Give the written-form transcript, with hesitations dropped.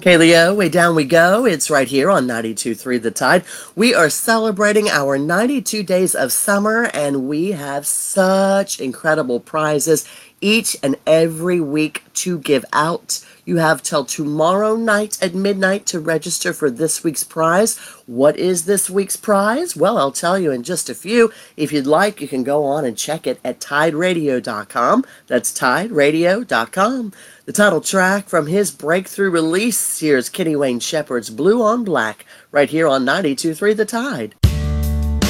Leo, way down we go. It's right here on 92.3 The Tide. We are celebrating our 92 days of summer, and we have such incredible prizes each and every week to give out. You have till tomorrow night at midnight to register for this week's prize. What is this week's prize? Well, I'll tell you in just a few. If you'd like, you can go on and check it at tideradio.com. That's tideradio.com. The title track from his breakthrough release, here's Kenny Wayne Shepherd's Blue on Black, right here on 92.3 The Tide.